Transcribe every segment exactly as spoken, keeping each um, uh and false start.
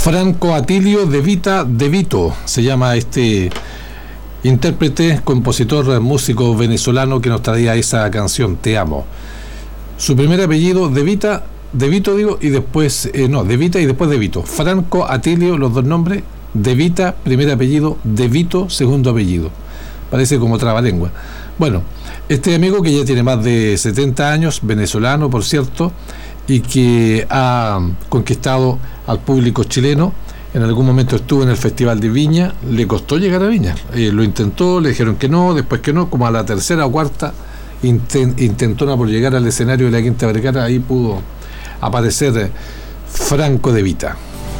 Franco Atilio De Vita De Vito se llama este intérprete, compositor, músico venezolano que nos traía esa canción, Te Amo. Su primer apellido, De Vita, De Vito digo, y después, eh, no, De Vita y después De Vito. Franco Atilio, los dos nombres, De Vita, primer apellido, De Vito, segundo apellido. Parece como trabalengua. Bueno, este amigo que ya tiene más de setenta años, venezolano por cierto, y que ha conquistado al público chileno. En algún momento estuvo en el Festival de Viña, le costó llegar a Viña, eh, lo intentó, le dijeron que no, después que no, como a la tercera o cuarta intent, intentó por llegar al escenario de la Quinta Vergara, ahí pudo aparecer eh, Franco De Vita.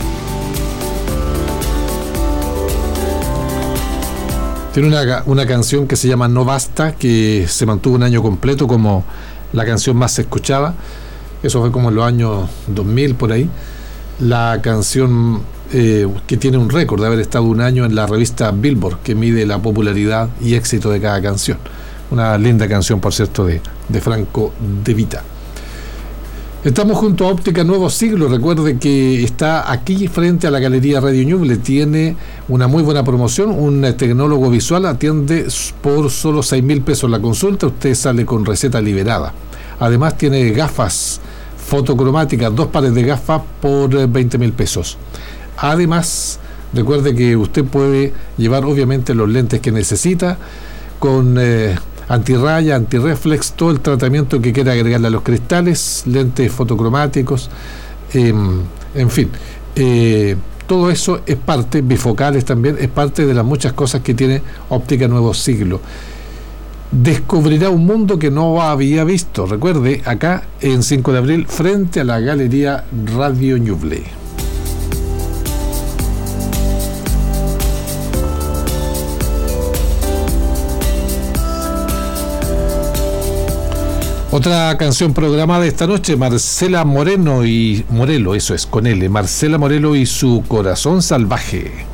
Tiene una, una canción que se llama No Basta, que se mantuvo un año completo como la canción más escuchada. Eso fue como en los años dos mil, por ahí. La canción eh, que tiene un récord de haber estado un año en la revista Billboard, que mide la popularidad y éxito de cada canción. Una linda canción, por cierto, de, de Franco De Vita. Estamos junto a Óptica Nuevo Siglo. Recuerde que está aquí frente a la Galería Radio Ñuble. Tiene una muy buena promoción. Un tecnólogo visual ante por solo seis mil pesos la consulta. Usted sale con receta liberada. Además tiene gafas fotocromáticas, dos pares de gafas por veinte mil pesos. Además, recuerde que usted puede llevar obviamente los lentes que necesita con eh, antirraya, antirreflex, todo el tratamiento que quiera agregarle a los cristales, lentes fotocromáticos, eh, en fin, eh, todo eso es parte, bifocales también, es parte de las muchas cosas que tiene Óptica Nuevo Siglo. Descubrirá un mundo que no había visto. Recuerde, acá en cinco de abril, frente a la Galería Radio Ñuble. Otra canción programada esta noche, Marcela Moreno y Morelo, eso es, con L, Marcela Morelo y su Corazón Salvaje.